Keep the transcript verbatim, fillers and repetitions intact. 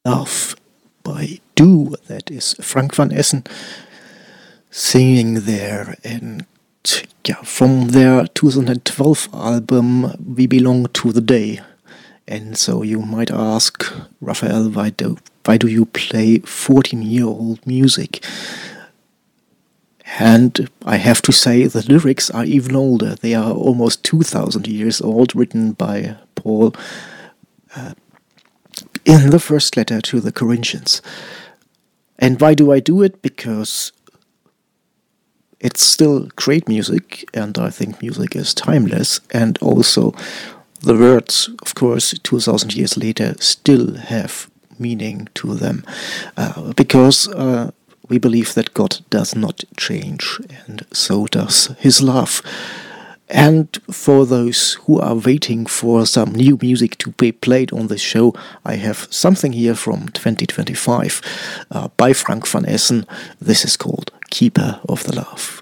Love by Do. That is Frank van Essen singing there, and yeah, from their two thousand twelve album We Belong to the Day. And so you might ask, Raphael, why do, why do you play fourteen-year-old music? And I have to say the lyrics are even older. They are almost two thousand years old, written by Paul uh, in the first letter to the Corinthians. And why do I do it? Because it's still great music, and I think music is timeless, and also the words, of course, two thousand years later still have meaning to them, uh, because uh, we believe that God does not change, and so does His love. And for those who are waiting for some new music to be played on the show, I have something here from twenty twenty-five uh, by Frank van Essen. This is called Keeper of the Love.